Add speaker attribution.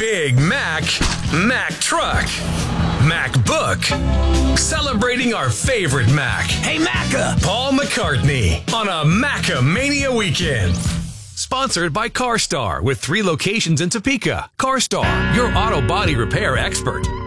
Speaker 1: Big Mac, Mac Truck, Mac Book. Celebrating our favorite Mac.
Speaker 2: Hey, Macca!
Speaker 1: Paul McCartney on a Macamania weekend. Sponsored by CarStar with 3 locations in Topeka. CarStar, your auto body repair expert.